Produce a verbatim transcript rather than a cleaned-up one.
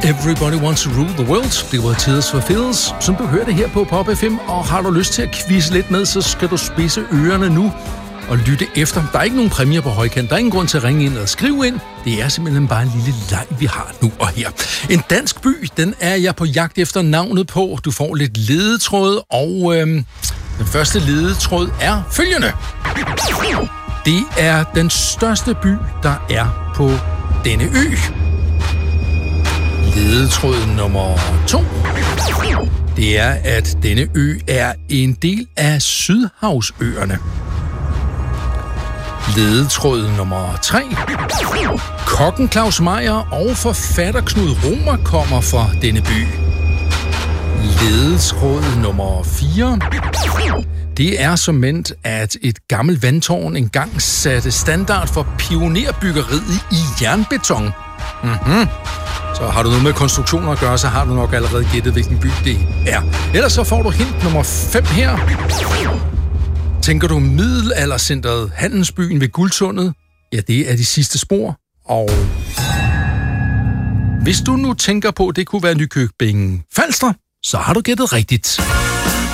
Everybody Wants to Rule the World. Det var Tears for Fears, som du hørte her på Pop F M. Og har du lyst til at quizze lidt med, så skal du spidse ørerne nu og lytte efter. Der er ikke nogen præmier på højkant. Der er ingen grund til at ringe ind og skrive ind. Det er simpelthen bare en lille leg, vi har nu og her. En dansk by, den er jeg på jagt efter navnet på. Du får lidt ledetråd, og øhm, den første ledetråd er følgende. Det er den største by, der er på denne ø. Ledetråd nummer to. Det er, at denne ø er en del af Sydhavsøerne. Ledetråd nummer tre. Kokken Claus Meyer og forfatter Knud Romer kommer fra denne by. Ledetråd nummer fire. Det er som ment, at et gammelt vandtårn engang satte standard for pionerbyggeriet i jernbeton. Mhm. Så har du noget med konstruktioner at gøre, så har du nok allerede gættet, hvilken by det er. Ellers så får du hint nummer fem her. Tænker du middelaldercentret Handelsbyen ved Guldsundet? Ja, det er de sidste spor. Og hvis du nu tænker på, at det kunne være Nykøbing Falster, så har du gættet rigtigt.